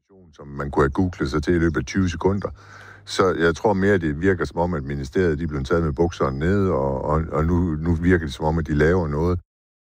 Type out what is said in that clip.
som man kunne have googlet sig til i løbet af 20 sekunder. Så jeg tror mere, det virker som om, at ministeriet de er blevet taget med bukserne nede, og nu virker det som om, at de laver noget.